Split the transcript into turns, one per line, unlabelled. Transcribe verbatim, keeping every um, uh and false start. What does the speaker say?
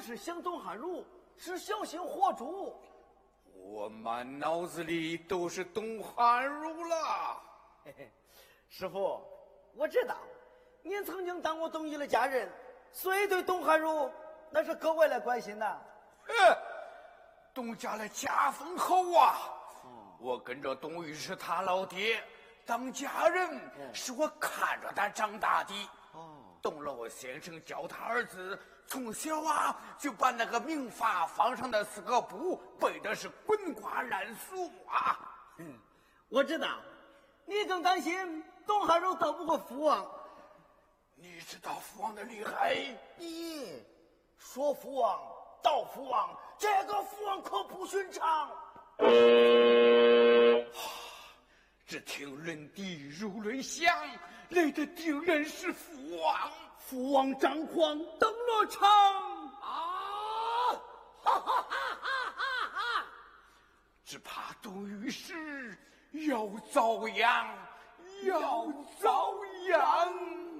是想董汉儒，是小心活主。
我满脑子里都是董汉儒了。
嘿嘿，师傅，我知道您曾经当过董仪的家人，所以对董汉儒那是格外的关心呐。
哎，董家的家风好啊！嗯、我跟着董御史他老爹当家人，嗯、是我看着他长大的。哦，董老先生教他儿子，从小啊就把那个民法坊上的四个不背的是滚瓜烂熟啊。
嗯，我知道，你更担心董汉儒斗不过父王。
你知道父王的厉害？
咦，说父王道父王，这个父王可不寻常。
只听人敌如轮响，来的定然是父王。
父王张狂登罗场啊！哈哈哈哈哈哈！
只怕董御史要遭殃，要遭殃。